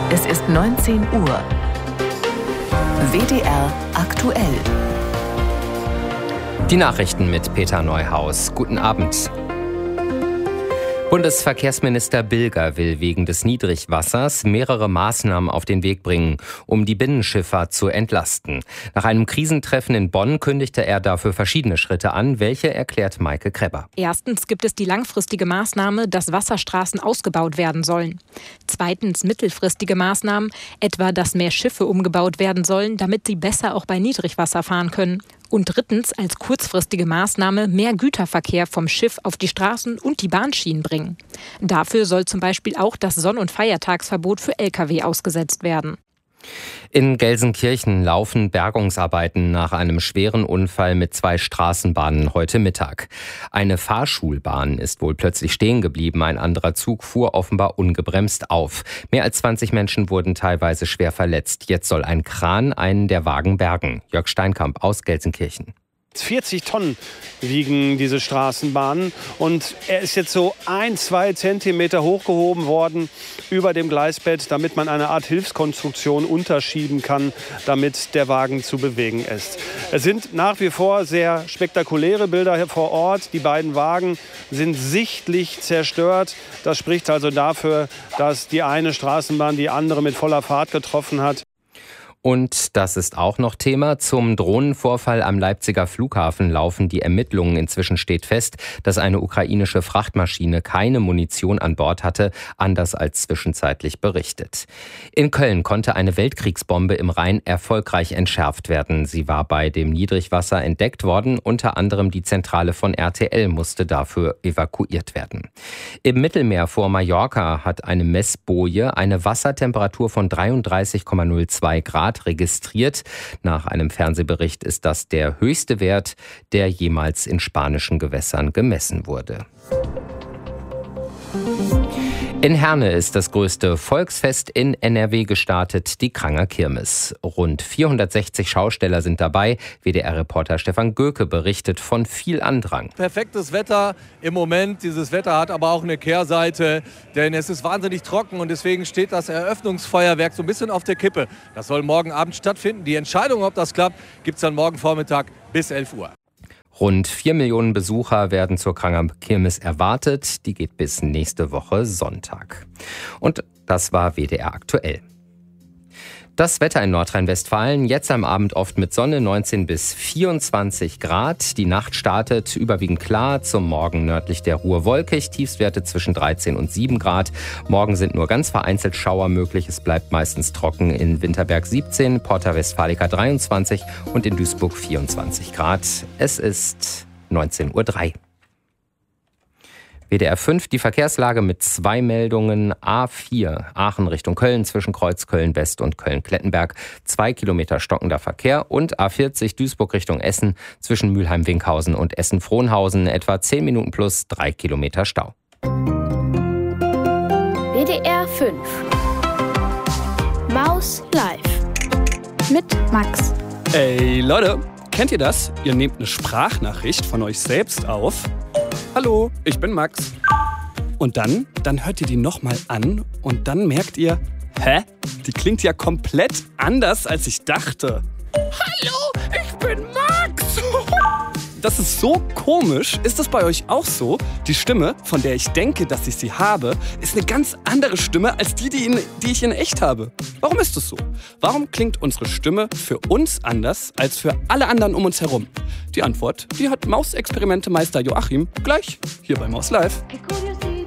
Es ist 19 Uhr. WDR aktuell. Die Nachrichten mit Peter Neuhaus. Guten Abend. Bundesverkehrsminister Bilger will wegen des Niedrigwassers mehrere Maßnahmen auf den Weg bringen, um die Binnenschifffahrt zu entlasten. Nach einem Krisentreffen in Bonn kündigte er dafür verschiedene Schritte an. Welche erklärt Maike Krebber? Erstens gibt es die langfristige Maßnahme, dass Wasserstraßen ausgebaut werden sollen. Zweitens mittelfristige Maßnahmen, etwa dass mehr Schiffe umgebaut werden sollen, damit sie besser auch bei Niedrigwasser fahren können. Und drittens als kurzfristige Maßnahme mehr Güterverkehr vom Schiff auf die Straßen und die Bahnschienen bringen. Dafür soll zum Beispiel auch das Sonn- und Feiertagsverbot für Lkw ausgesetzt werden. In Gelsenkirchen laufen Bergungsarbeiten nach einem schweren Unfall mit 2 Straßenbahnen heute Mittag. Eine Fahrschulbahn ist wohl plötzlich stehen geblieben. Ein anderer Zug fuhr offenbar ungebremst auf. Mehr als 20 Menschen wurden teilweise schwer verletzt. Jetzt soll ein Kran einen der Wagen bergen. Jörg Steinkamp aus Gelsenkirchen. 40 Tonnen wiegen diese Straßenbahnen und er ist jetzt so 1-2 Zentimeter hochgehoben worden über dem Gleisbett, damit man eine Art Hilfskonstruktion unterschieben kann, damit der Wagen zu bewegen ist. Es sind nach wie vor sehr spektakuläre Bilder hier vor Ort. Die beiden Wagen sind sichtlich zerstört. Das spricht also dafür, dass die eine Straßenbahn die andere mit voller Fahrt getroffen hat. Und das ist auch noch Thema. Zum Drohnenvorfall am Leipziger Flughafen laufen die Ermittlungen. Inzwischen steht fest, dass eine ukrainische Frachtmaschine keine Munition an Bord hatte, anders als zwischenzeitlich berichtet. In Köln konnte eine Weltkriegsbombe im Rhein erfolgreich entschärft werden. Sie war bei dem Niedrigwasser entdeckt worden. Unter anderem die Zentrale von RTL musste dafür evakuiert werden. Im Mittelmeer vor Mallorca hat eine Messboje eine Wassertemperatur von 33,02 Grad registriert. Nach einem Fernsehbericht ist das der höchste Wert, der jemals in spanischen Gewässern gemessen wurde. In Herne ist das größte Volksfest in NRW gestartet, die Kranger Kirmes. Rund 460 Schausteller sind dabei. WDR-Reporter Stefan Göke berichtet von viel Andrang. Perfektes Wetter im Moment. Dieses Wetter hat aber auch eine Kehrseite, denn es ist wahnsinnig trocken und deswegen steht das Eröffnungsfeuerwerk so ein bisschen auf der Kippe. Das soll morgen Abend stattfinden. Die Entscheidung, ob das klappt, gibt es dann morgen Vormittag bis 11 Uhr. Rund 4 Millionen Besucher werden zur Kranger Kirmes erwartet. Die geht bis nächste Woche Sonntag. Und das war WDR aktuell. Das Wetter in Nordrhein-Westfalen, jetzt am Abend oft mit Sonne, 19 bis 24 Grad. Die Nacht startet überwiegend klar, zum Morgen nördlich der Ruhr wolkig, Tiefstwerte zwischen 13 und 7 Grad. Morgen sind nur ganz vereinzelt Schauer möglich, es bleibt meistens trocken in Winterberg 17, Porta Westfalica 23 und in Duisburg 24 Grad. Es ist 19:03 Uhr. WDR 5, die Verkehrslage mit 2 Meldungen. A4, Aachen Richtung Köln, zwischen Kreuz Köln-West und Köln-Klettenberg. 2 Kilometer stockender Verkehr. Und A40, Duisburg Richtung Essen, zwischen Mülheim-Winkhausen und Essen-Frohnhausen. Etwa 10 Minuten plus 3 Kilometer Stau. WDR 5 Maus Live mit Max. Ey Leute, kennt ihr das? Ihr nehmt eine Sprachnachricht von euch selbst auf. Hallo, ich bin Max. Und dann hört ihr die nochmal an und dann merkt ihr, hä? Die klingt ja komplett anders, als ich dachte. Hallo, ich bin Max. Das ist so komisch. Ist das bei euch auch so? Die Stimme, von der ich denke, dass ich sie habe, ist eine ganz andere Stimme als die ich in echt habe. Warum ist das so? Warum klingt unsere Stimme für uns anders als für alle anderen um uns herum? Die Antwort, die hat Mausexperimente-Meister Joachim gleich hier bei Maus Live.